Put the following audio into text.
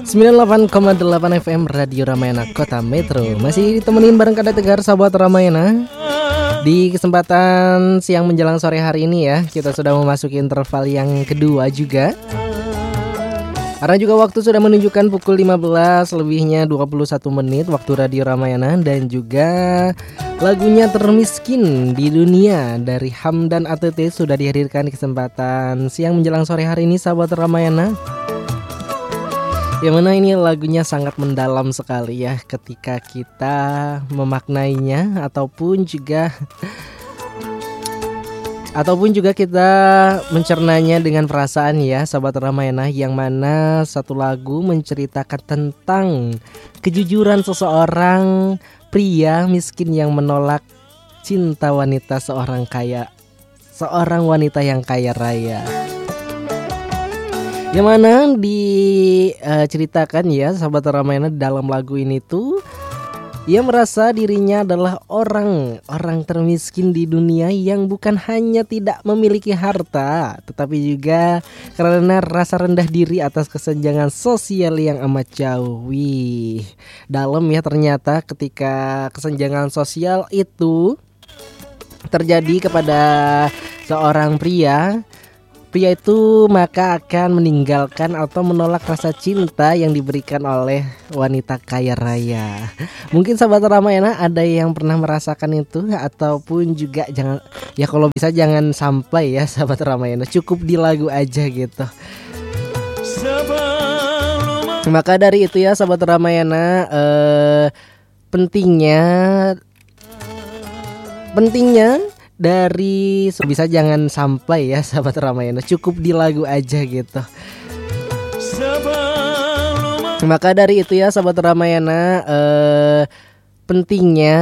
98,8 FM Radio Ramayana Kota Metro. Masih ditemenin bareng Kada Tegar sahabat Ramayana. Di kesempatan siang menjelang sore hari ini ya, kita sudah memasuki interval yang kedua juga. Karena juga waktu sudah menunjukkan pukul 15 lebihnya 21 menit waktu Radio Ramayana. Dan juga lagunya Termiskin di Dunia dari Hamdan ATT sudah dihadirkan di kesempatan siang menjelang sore hari ini sahabat Ramayana. Yang mana ini lagunya sangat mendalam sekali ya ketika kita memaknainya ataupun juga kita mencernanya dengan perasaan ya sahabat Ramayana, yang mana satu lagu menceritakan tentang kejujuran seseorang pria miskin yang menolak cinta wanita seorang wanita yang kaya raya. Yang mana diceritakan ya sahabat Ramayana dalam lagu ini tuh ia merasa dirinya adalah orang termiskin di dunia yang bukan hanya tidak memiliki harta, tetapi juga karena rasa rendah diri atas kesenjangan sosial yang amat jauh. Wih, dalam ya ternyata ketika kesenjangan sosial itu terjadi kepada seorang pria itu maka akan meninggalkan atau menolak rasa cinta yang diberikan oleh wanita kaya raya. Mungkin sahabat Ramayana ada yang pernah merasakan itu, ataupun juga jangan ya, kalau bisa jangan sampai ya sahabat Ramayana, cukup di lagu aja gitu. Maka dari itu ya sahabat Ramayana, pentingnya dari bisa jangan sampai ya sahabat Ramayana, cukup di lagu aja gitu. Maka dari itu ya sahabat Ramayana, pentingnya